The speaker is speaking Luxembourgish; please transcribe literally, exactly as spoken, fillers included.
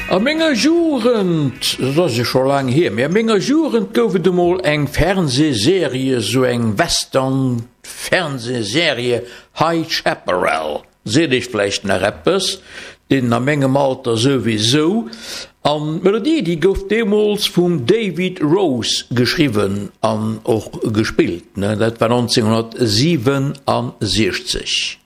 A ménger Jurend dat se schon lang hier mé ménger Jurend goufe de mal eng Fernsehserie so eng Western Fernsehserie High Chaparral se ich vielleicht ne Rappers den a mengegem Alter sowieso an Melodie die gouf demos vum David Rose geschrieben an och gespielt ne dat war neunzehnhundertsiebenundsechzig.